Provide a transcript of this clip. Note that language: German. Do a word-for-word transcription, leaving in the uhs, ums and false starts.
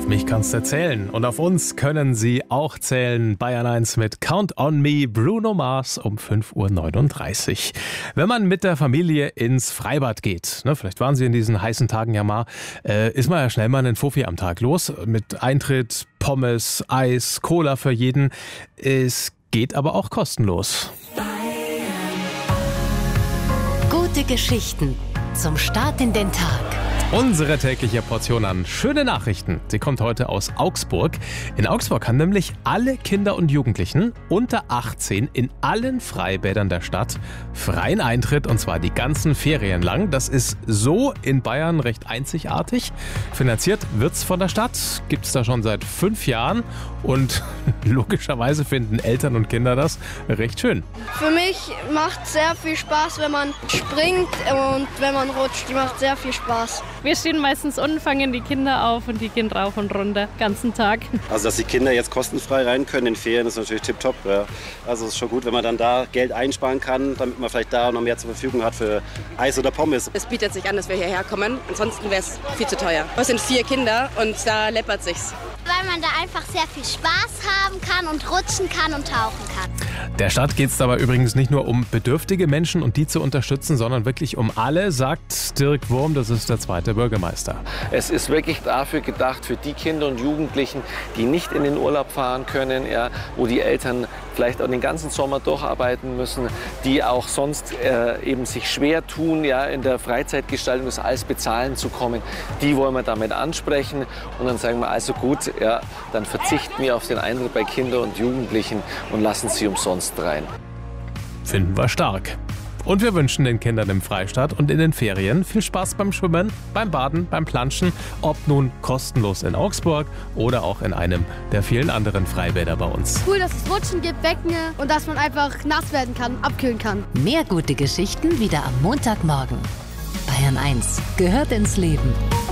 mich kannst du zählen. Und auf uns können Sie auch zählen. Bayern eins mit Count on Me, Bruno Mars um fünf Uhr neununddreißig. Wenn man mit der Familie ins Freibad geht, ne, vielleicht waren Sie in diesen heißen Tagen ja mal, äh, ist man ja schnell mal einen Fuffi am Tag los. Mit Eintritt, Pommes, Eis, Cola für jeden. Es geht aber auch kostenlos. Gute Geschichten zum Start in den Tag. Unsere tägliche Portion an schöne Nachrichten. Sie kommt heute aus Augsburg. In Augsburg haben nämlich alle Kinder und Jugendlichen unter achtzehn in allen Freibädern der Stadt freien Eintritt, und zwar die ganzen Ferien lang. Das ist so in Bayern recht einzigartig. Finanziert wird's von der Stadt, gibt's da schon seit fünf Jahren und logischerweise finden Eltern und Kinder das recht schön. Für mich macht sehr viel Spaß, wenn man springt und wenn man rutscht. Die macht sehr viel Spaß. Wir stehen meistens unten, fangen die Kinder auf und die gehen rauf und runter, den ganzen Tag. Also, dass die Kinder jetzt kostenfrei rein können in Ferien, ist natürlich tipptopp. Ja. Also, es ist schon gut, wenn man dann da Geld einsparen kann, damit man vielleicht da noch mehr zur Verfügung hat für Eis oder Pommes. Es bietet sich an, dass wir hierher kommen, ansonsten wäre es viel zu teuer. Es sind vier Kinder und da läppert sich's. Weil man da einfach sehr viel Spaß haben kann und rutschen kann und tauchen kann. Der Stadt geht es dabei übrigens nicht nur um bedürftige Menschen und die zu unterstützen, sondern wirklich um alle, sagt Dirk Wurm, das ist der zweite Bürgermeister. Es ist wirklich dafür gedacht, für die Kinder und Jugendlichen, die nicht in den Urlaub fahren können, ja, wo die Eltern vielleicht auch den ganzen Sommer durcharbeiten müssen, die auch sonst äh, eben sich schwer tun, ja, in der Freizeitgestaltung das alles bezahlen zu kommen. Die wollen wir damit ansprechen und dann sagen wir, also gut, ja, dann verzichten wir auf den Eintritt bei Kindern und Jugendlichen und lassen sie umsonst rein. Finden wir stark. Und wir wünschen den Kindern im Freistaat und in den Ferien viel Spaß beim Schwimmen, beim Baden, beim Planschen, ob nun kostenlos in Augsburg oder auch in einem der vielen anderen Freibäder bei uns. Cool, dass es Rutschen gibt, Becken und dass man einfach nass werden kann, abkühlen kann. Mehr gute Geschichten wieder am Montagmorgen. Bayern eins gehört ins Leben.